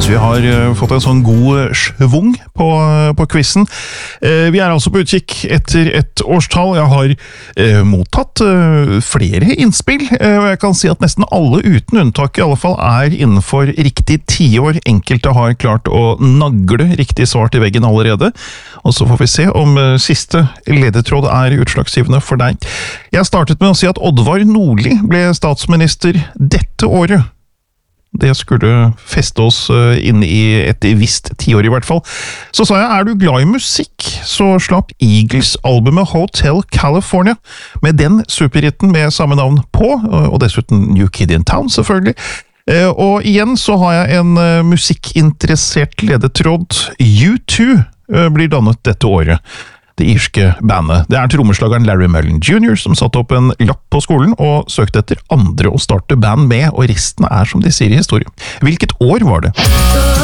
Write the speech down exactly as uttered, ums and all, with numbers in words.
synes vi har uh, fått en sånn god svung på, uh, på quizen. Uh, vi er altså på utkikk etter et årstall. Jeg har uh, mottatt uh, flere innspill, uh, og jeg kan si at nesten alle uten unntak i alle fall er innenfor riktig tiår. Enkelte har klart å nagle riktig svar til veggen allerede, og så får vi se om uh, siste ledetråd er utslagsgivende for deg. Jeg startet med å si at Oddvar Nordli ble statsminister dette året. Det skulle feste oss inn i et visst tiår i hvert fall. Så sa jeg, er du glad i musikk? Så slapp Eagles-albumet Hotel California, med den superhitten med samme navn på, og dessuten New Kid in Town selvfølgelig. Og igjen så har jeg en musikkinteressert ledetråd. U to blir dannet dette året. Det irske bandet. Det er trommeslageren Larry Mullen junior som satte opp en lapp på skolen og søkte etter andre å starte band med, og resten er som de sier i historien. Hvilket år var det?